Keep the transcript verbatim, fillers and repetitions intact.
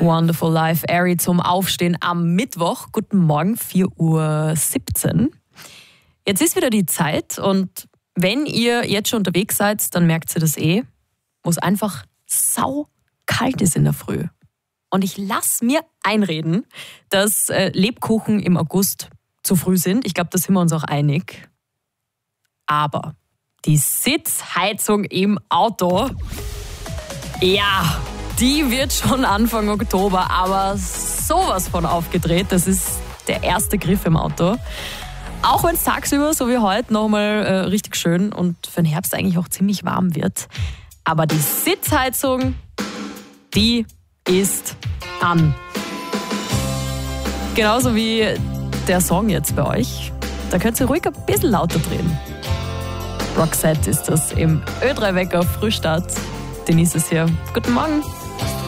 Wonderful Life, Airy zum Aufstehen am Mittwoch. Guten Morgen, vier Uhr siebzehn. Jetzt ist wieder die Zeit und wenn ihr jetzt schon unterwegs seid, dann merkt ihr das eh, wo es einfach sau kalt ist in der Früh. Und ich lasse mir einreden, dass äh, Lebkuchen im August zu früh sind. Ich glaube, da sind wir uns auch einig. Aber die Sitzheizung im Auto, ja, die wird schon Anfang Oktober, aber sowas von aufgedreht. Das ist der erste Griff im Auto. Auch wenn es tagsüber, so wie heute, nochmal äh, richtig schön und für den Herbst eigentlich auch ziemlich warm wird. Aber die Sitzheizung, die ist an. Genauso wie der Song jetzt bei euch. Da könnt ihr ruhig ein bisschen lauter drehen. Roxette ist das im Ö drei Wecker Frühstart. Denise ist hier. Guten Morgen.